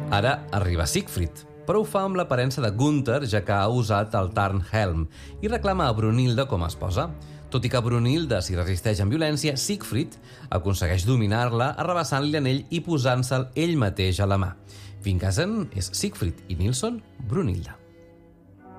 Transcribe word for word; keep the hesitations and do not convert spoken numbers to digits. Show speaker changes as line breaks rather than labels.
Ara arriba Siegfried, però ho fa amb l'aparença de Gunther, ja que ha usat el Tarnhelm, i reclama a Brunilda com a esposa. Tot i que Brunilda s'hi resisteix amb violència, Siegfried aconsegueix dominar-la arrabassant-li l'anell i posant-se'l ell mateix a la mà. Fincasen és Siegfried i Nilsson, Brunilda.